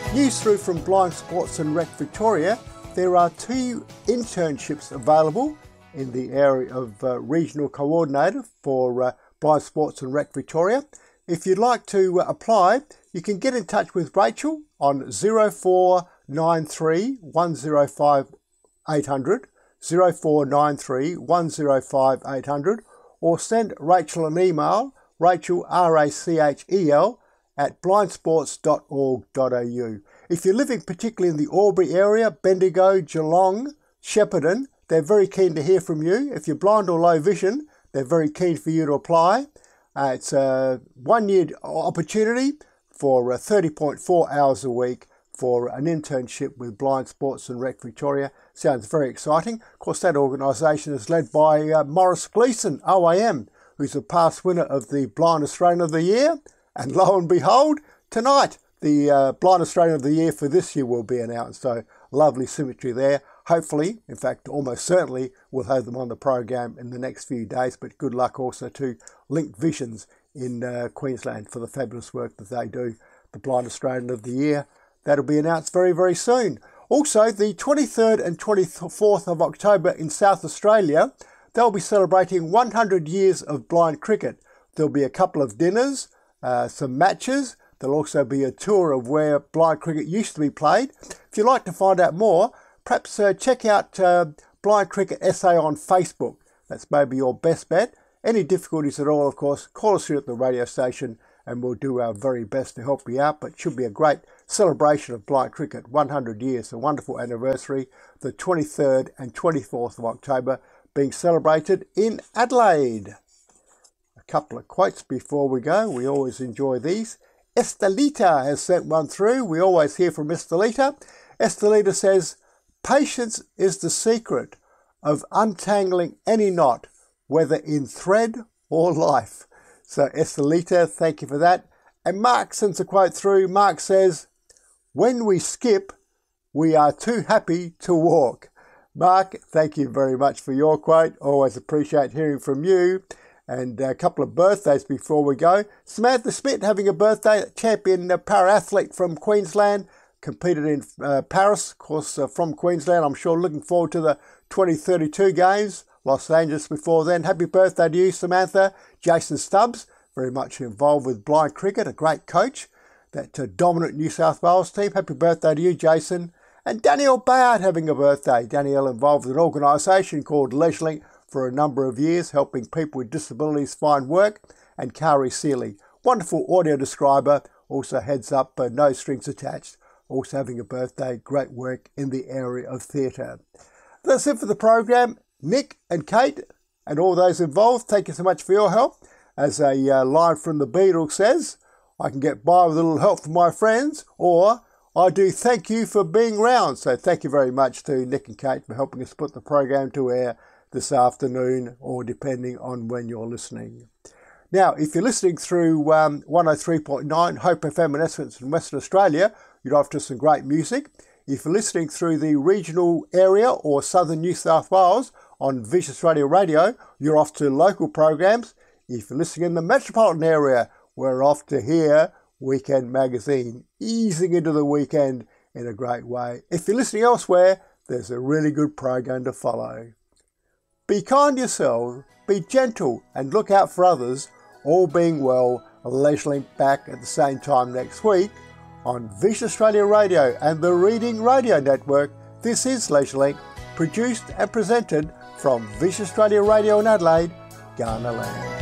News through from Blind Sports and Rec Victoria. There are 2 internships available in the area of Regional Coordinator for Blind Sports and Rec Victoria. If you'd like to apply, you can get in touch with Rachel on 0493 105 800, 0493 105 800, or send Rachel an email, Rachel, RACHEL, at blindsports.org.au. If you're living particularly in the Albury area, Bendigo, Geelong, Shepparton, they're very keen to hear from you. If you're blind or low vision, they're very keen for you to apply. It's a 1-year opportunity for 30.4 hours a week for an internship with Blind Sports and Rec Victoria. Sounds very exciting. Of course, that organisation is led by Morris Gleeson, OAM, who's a past winner of the Blind Australian of the Year. And lo and behold, tonight, the Blind Australian of the Year for this year will be announced. So lovely symmetry there. Hopefully, in fact, almost certainly, we'll have them on the program in the next few days. But good luck also to Link Visions in Queensland for the fabulous work that they do. The Blind Australian of the Year. That'll be announced very, very soon. Also, the 23rd and 24th of October in South Australia, they'll be celebrating 100 years of blind cricket. There'll be a couple of dinners, some matches. There'll also be a tour of where blind cricket used to be played. If you'd like to find out more, perhaps check out Blind Cricket SA on Facebook. That's maybe your best bet. Any difficulties at all, of course, call us here at the radio station and we'll do our very best to help you out. But it should be a great celebration of blind cricket, 100 years, a wonderful anniversary, the 23rd and 24th of October being celebrated in Adelaide. A couple of quotes before we go. We always enjoy these. Estelita has sent one through. We always hear from Estelita. Estelita says, "Patience is the secret of untangling any knot, whether in thread or life." So Estelita, thank you for that. And Mark sends a quote through. Mark says, "When we skip, we are too happy to walk." Mark, thank you very much for your quote. Always appreciate hearing from you. And a couple of birthdays before we go. Samantha Smith having a birthday, champion para-athlete from Queensland, competed in Paris, of course, from Queensland. I'm sure looking forward to the 2032 games. Los Angeles before then. Happy birthday to you, Samantha. Jason Stubbs, very much involved with blind cricket, a great coach. That dominant New South Wales team. Happy birthday to you, Jason. And Danielle Bayard having a birthday. Danielle involved with an organisation called LeisureLink for a number of years, helping people with disabilities find work. And Kari Seeley, wonderful audio describer, also heads up No Strings Attached, also having a birthday, great work in the area of theatre. That's it for the program. Nick and Kate and all those involved, thank you so much for your help. As a line from the Beatles says, I can get by with a little help from my friends, or I do thank you for being round. So thank you very much to Nick and Kate for helping us put the program to air this afternoon, or depending on when you're listening. Now, if you're listening through 103.9 Hope FM in Essence in Western Australia, you're off to some great music. If you're listening through the regional area or southern New South Wales on Vision Australia Radio, you're off to local programs. If you're listening in the metropolitan area, we're off to here, Weekend Magazine, easing into the weekend in a great way. If you're listening elsewhere, there's a really good program to follow. Be kind to yourself, be gentle and look out for others. All being well, LeisureLink back at the same time next week on Vision Australia Radio and the Reading Radio Network. This is LeisureLink, produced and presented from Vision Australia Radio in Adelaide, Ghana land.